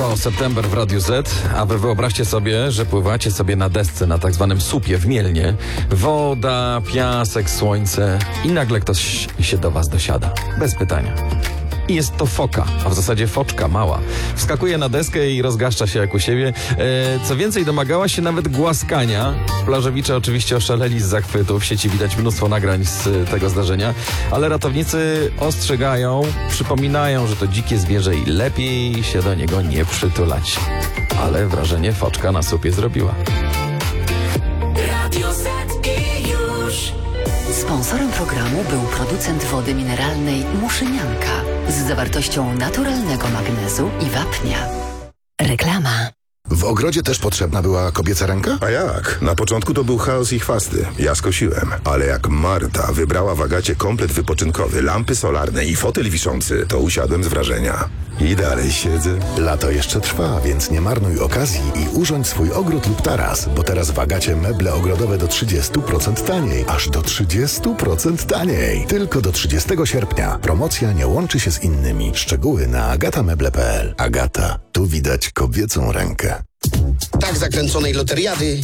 To September w Radiu Z, a wy wyobraźcie sobie, że pływacie sobie na desce, na tak zwanym słupie w Mielnie. Woda, piasek, słońce i nagle ktoś się do was dosiada. Bez pytania. I jest to foka, a w zasadzie foczka mała. Wskakuje na deskę i rozgaszcza się jak u siebie. Co więcej, domagała się nawet głaskania. Plażowicze oczywiście oszaleli z zachwytu. W sieci widać mnóstwo nagrań z tego zdarzenia. Ale ratownicy ostrzegają, przypominają, że to dzikie zwierzę i lepiej się do niego nie przytulać. Ale wrażenie foczka na słupie zrobiła. Radio Z i już. Sponsorem programu był producent wody mineralnej Muszynianka z zawartością naturalnego magnezu i wapnia. Reklama. W ogrodzie też potrzebna była kobieca ręka? A jak? Na początku to był chaos i chwasty. Ja skosiłem. Ale jak Marta wybrała w Agacie komplet wypoczynkowy, lampy solarne i fotel wiszący, to usiadłem z wrażenia. I dalej siedzę. Lato jeszcze trwa, więc nie marnuj okazji i urządź swój ogród lub taras, bo teraz w Agacie meble ogrodowe do 30% taniej. Aż do 30% taniej. Tylko do 30 sierpnia. Promocja nie łączy się z innymi. Szczegóły na agatameble.pl. Agata. Tu widać kobiecą rękę. Tak zakręconej loteriady